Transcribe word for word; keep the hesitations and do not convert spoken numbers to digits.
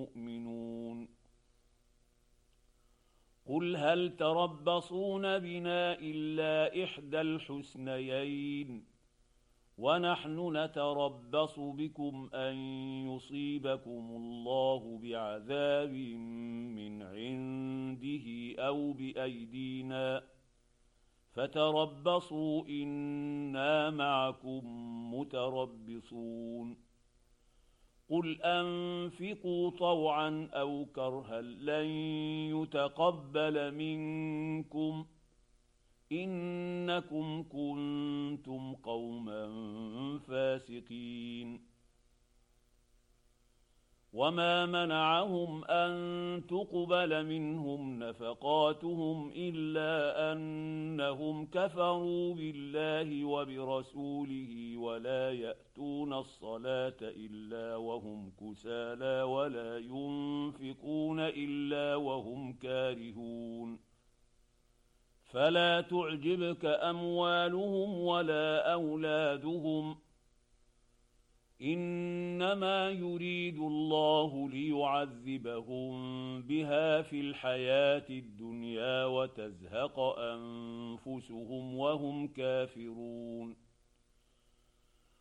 مؤمنون قل هل تربصون بنا إلا إحدى الحسنيين ونحن نتربص بكم أن يصيبكم الله بعذاب من عنده أو بأيدينا فتربصوا إنا معكم متربصون قل أنفقوا طوعا أو كرها لن يتقبل منكم إنكم كنتم قوما فاسقين وما منعهم أن تقبل منهم نفقاتهم إلا أنهم كفروا بالله وبرسوله ولا يأتون الصلاة إلا وهم كسالى ولا ينفقون إلا وهم كارهون فلا تعجبك أموالهم ولا أولادهم إنما يريد الله ليعذبهم بها في الحياة الدنيا وتزهق أنفسهم وهم كافرون